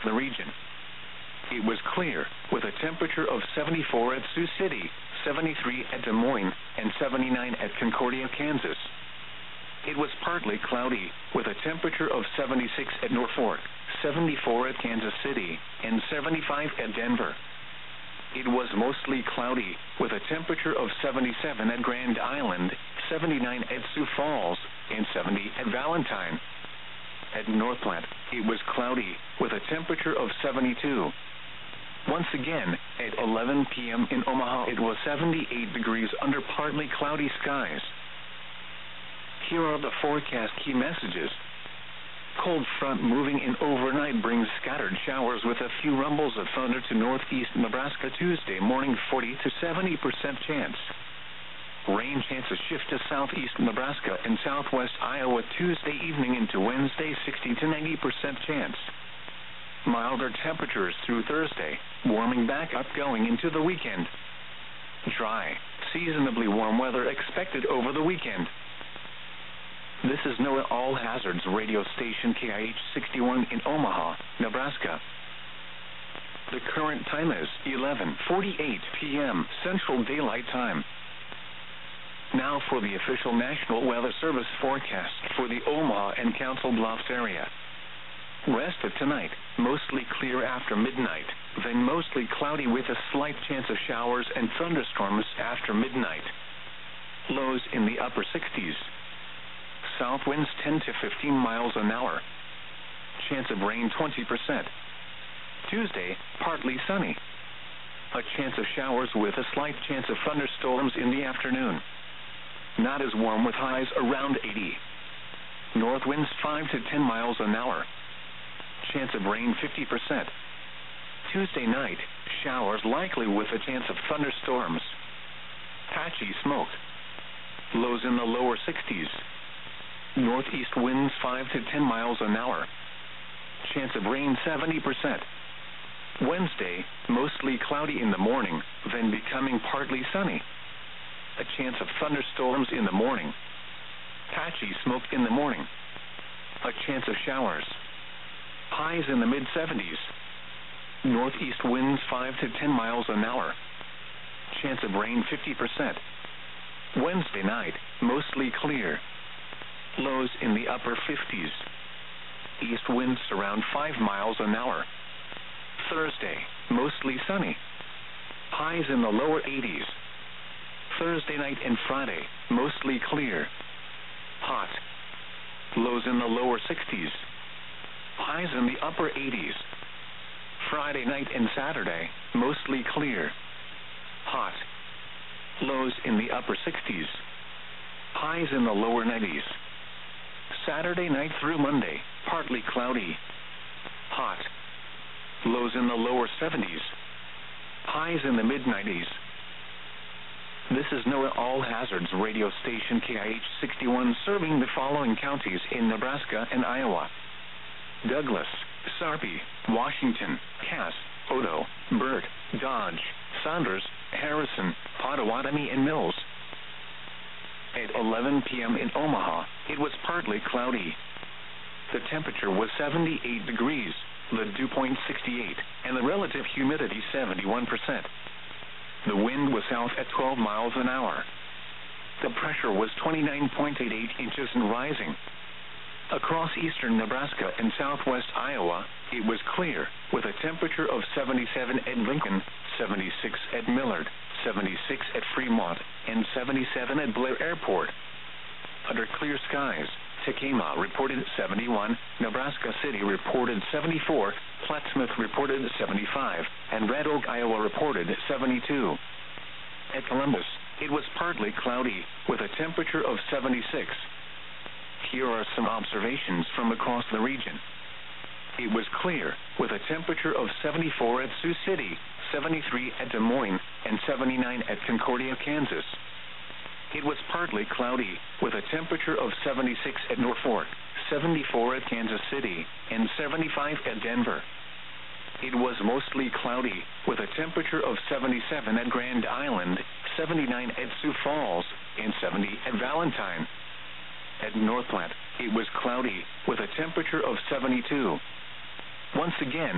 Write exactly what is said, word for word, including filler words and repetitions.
the region. It was clear, with a temperature of seventy-four at Sioux City, seventy-three at Des Moines, and seventy-nine at Concordia, Kansas. It was partly cloudy, with a temperature of seventy-six at Norfolk, seventy-four at Kansas City, and seventy-five at Denver. It was mostly cloudy, with a temperature of seventy-seven at Grand Island, seventy-nine at Sioux Falls, and seventy at Valentine. At Northplant, it was cloudy, with a temperature of seventy-two. Once again, at eleven p m in Omaha, it was seventy-eight degrees under partly cloudy skies. Here are the forecast key messages. Cold front moving in overnight brings scattered showers with a few rumbles of thunder to northeast Nebraska Tuesday morning, forty to seventy percent chance. Rain chances shift to southeast Nebraska and southwest Iowa Tuesday evening into Wednesday, sixty to ninety percent chance. Milder temperatures through Thursday, warming back up going into the weekend. Dry, seasonably warm weather expected over the weekend. This is NOAA All Hazards radio station K I H sixty-one in Omaha, Nebraska. The current time is eleven forty-eight p m Central Daylight Time. Now for the official National Weather Service forecast for the Omaha and Council Bluffs area. Rest of tonight, mostly clear after midnight, then mostly cloudy with a slight chance of showers and thunderstorms after midnight. Lows in the upper sixties. South winds ten to fifteen miles an hour. Chance of rain twenty percent. Tuesday, partly sunny. A chance of showers with a slight chance of thunderstorms in the afternoon. Not as warm with highs around eighty. North winds five to ten miles an hour. Chance of rain fifty percent. Tuesday night, showers likely with a chance of thunderstorms. Patchy smoke. Lows in the lower sixties. Northeast winds five to ten miles an hour. Chance of rain seventy percent. Wednesday, mostly cloudy in the morning, then becoming partly sunny. A chance of thunderstorms in the morning. Patchy smoke in the morning. A chance of showers. Highs in the mid seventies. Northeast winds five to ten miles an hour. Chance of rain fifty percent. Wednesday night, mostly clear. Lows in the upper fifties. East winds around five miles an hour. Thursday, mostly sunny. Highs in the lower eighties. Thursday night and Friday, mostly clear. Hot. Lows in the lower sixties. Highs in the upper eighties. Friday night and Saturday, mostly clear. Hot. Lows in the upper sixties. Highs in the lower nineties. Saturday night through Monday, partly cloudy. Hot. Lows in the lower seventies. Highs in the mid nineties. This is NOAA All Hazards radio station K I H sixty-one serving the following counties in Nebraska and Iowa: Douglas, Sarpy, Washington, Cass, Odo, Burt, Dodge, Saunders, Harrison, Pottawatomie, and Mills. At eleven p m in Omaha, it was partly cloudy. The temperature was seventy-eight degrees, the dew point sixty-eight, and the relative humidity seventy-one percent. The wind was south at twelve miles an hour. The pressure was twenty-nine point eight eight inches and rising. Across eastern Nebraska and southwest Iowa, it was clear, with a temperature of seventy-seven at Lincoln, seventy-six at Millard, seventy-six at Fremont, and seventy-seven at Blair Airport. Under clear skies, Tekamah reported seventy-one, Nebraska City reported seventy-four, Plattsmouth reported seventy-five, and Red Oak, Iowa reported seventy-two. At Columbus, it was partly cloudy, with a temperature of seventy-six. Here are some observations from across the region. It was clear, with a temperature of seventy-four at Sioux City, seventy-three at Des Moines, and seventy-nine at Concordia, Kansas. It was partly cloudy, with a temperature of seventy-six at Norfolk, seventy-four at Kansas City, and seventy-five at Denver. It was mostly cloudy, with a temperature of seventy-seven at Grand Island, seventy-nine at Sioux Falls, and seventy at Valentine. At Northplant, it was cloudy, with a temperature of seventy-two. Once again,